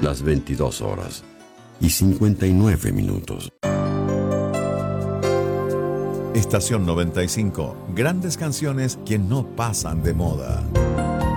las 22 horas y 59 minutos. Estación 95. Grandes canciones que no pasan de moda.